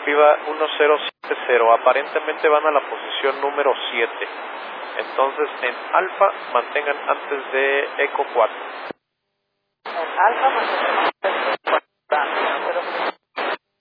Viva 1070, aparentemente van a la posición número 7. Entonces en alfa mantengan antes de Eco 4. En alfa mantengan